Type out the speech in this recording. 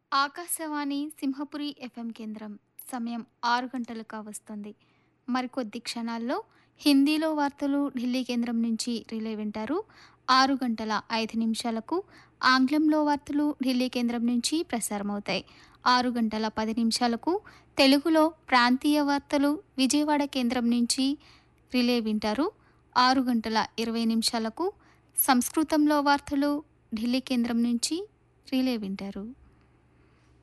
Akashvani Simhapuri FM కేంద్రం. సమయం 6 గంటలు కావస్తుంది. మరికొద్ది క్షణాల్లో హిందీలో వార్తలు ఢిల్లీ కేంద్రం నుంచి రిలే వింటారు. 6 గంటల 5 నిమిషాలకు ఆంగ్లంలో వార్తలు ఢిల్లీ కేంద్రం నుంచి ప్రసారమవుతాయి. 6 గంటల 10 నిమిషాలకు తెలుగులో ప్రాంతీయ వార్తలు విజయవాడ కేంద్రం నుంచి రిలే వింటారు. 6 గంటల 20 నిమిషాలకు సంస్కృతంలో వార్తలు ఢిల్లీ కేంద్రం నుంచి రిలే వింటారు.